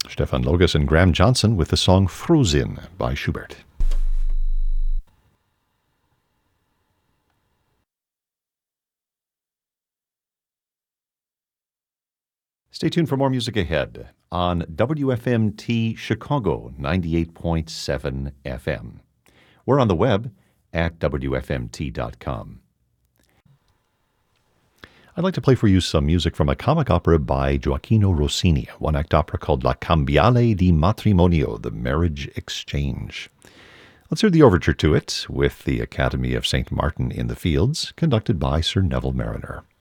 Stefan Logus and Graham Johnson with the song Frozen by Schubert. Stay tuned for more music ahead on WFMT Chicago 98.7 FM. We're on the web at WFMT.com. I'd like to play for you some music from a comic opera by Gioacchino Rossini, a one-act opera called La Cambiale di Matrimonio, The Marriage Exchange. Let's hear the overture to it with the Academy of St. Martin in the Fields, conducted by Sir Neville Mariner.